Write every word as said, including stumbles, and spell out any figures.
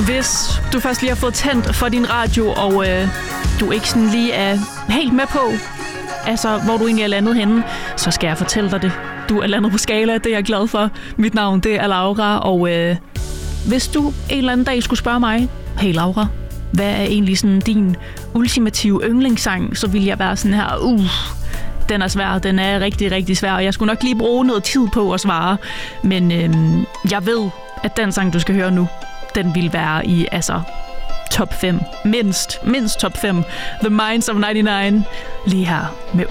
Hvis du først lige har fået tændt for din radio, og øh, du ikke sådan lige er helt med på, altså hvor du egentlig er landet henne, så skal jeg fortælle dig det. Du er landet på Skala, det er jeg glad for. Mit navn, det er Laura, og øh, hvis du en eller anden dag skulle spørge mig, hey Laura, hvad er egentlig sådan din ultimative yndlingssang, så vil jeg være sådan her, uh, den er svær, den er rigtig, rigtig svær, og jeg skulle nok lige bruge noget tid på at svare, men øh, jeg ved, at den sang, du skal høre nu, den vil være i, altså, top fem. Mindst, mindst top fem. The Minds of nioghalvfems. Lige her med